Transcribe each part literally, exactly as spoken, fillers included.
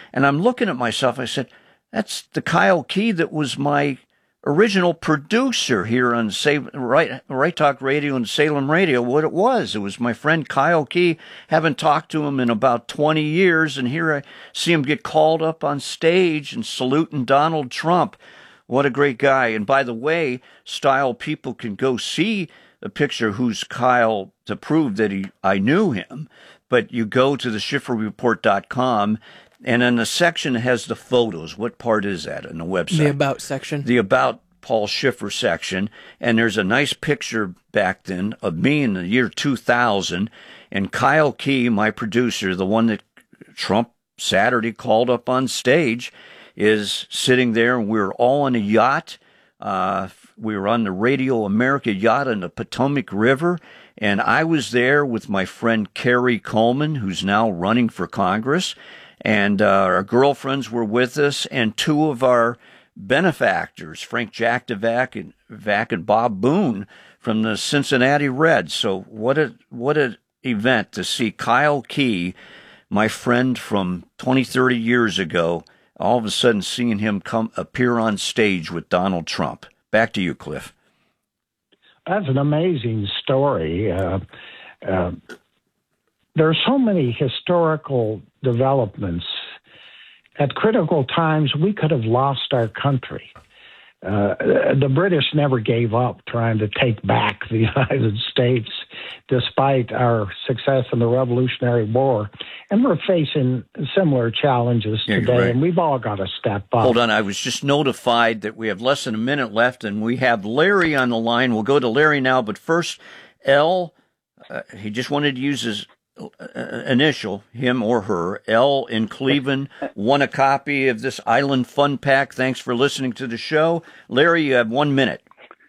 And I'm looking at myself. I said, that's the Kyle Key that was my original producer here on Sa- right, right Talk Radio and Salem Radio. What it was, it was my friend Kyle Key. Haven't talked to him in about twenty years, and here I see him get called up on stage and saluting Donald Trump. What a great guy. And by the way, Style people can go see a picture who's Kyle to prove that he I knew him. But you go to the Schiffer Report dot com, and in the section that has the photos. What part is that in the website? The About section. The About Paul Schiffer section. And there's a nice picture back then of me in the year two thousand. And Kyle Key, my producer, the one that Trump Saturday called up on stage, is sitting there. And we were all on a yacht. Uh, we were on the Radio America yacht on the Potomac River. And I was there with my friend Carrie Coleman, who's now running for Congress. And uh, our girlfriends were with us, and two of our benefactors, Frank Jack DeVac and, Vac and Bob Boone from the Cincinnati Reds. So what a what an event to see Kyle Key, my friend from twenty, thirty years ago, all of a sudden seeing him come appear on stage with Donald Trump. Back to you, Cliff. That's an amazing story. Uh, uh, there are so many historical developments. At critical times, we could have lost our country. Uh, the British never gave up trying to take back the United States, despite our success in the Revolutionary War. And we're facing similar challenges yeah, today, right. and we've all got to step up. Hold on, I was just notified that we have less than a minute left, and we have Larry on the line. We'll go to Larry now, but first, L, uh, he just wanted to use his initial, him or her, L in Cleveland, won a copy of this Island Fun Pack. Thanks for listening to the show. Larry, you have one minute.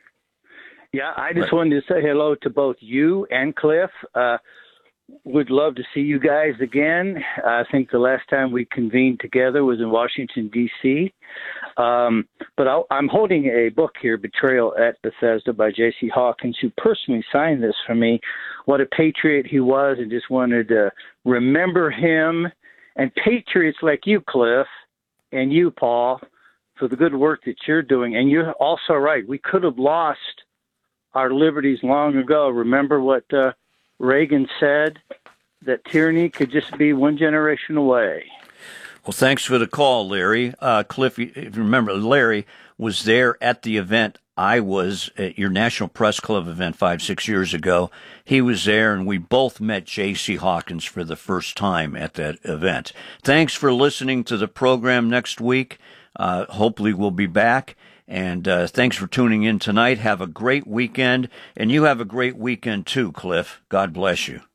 Yeah, I just wanted to say hello to both you and Cliff. Uh, would love to see you guys again. I think the last time we convened together was in Washington, D C Um, but I'll, I'm holding a book here, Betrayal at Bethesda by J C Hawkins, who personally signed this for me. What a patriot he was, and just wanted to remember him. And patriots like you, Cliff, and you, Paul, for the good work that you're doing. And you're also right. We could have lost our liberties long ago. Remember what uh, Reagan said, that tyranny could just be one generation away. Well, thanks for the call, Larry. Uh, Cliff, if you remember, Larry was there at the event. I was at your National Press Club event five, six years ago. He was there, and we both met J C Hawkins for the first time at that event. Thanks for listening to the program next week. Uh, hopefully we'll be back. And uh, thanks for tuning in tonight. Have a great weekend. And you have a great weekend too, Cliff. God bless you.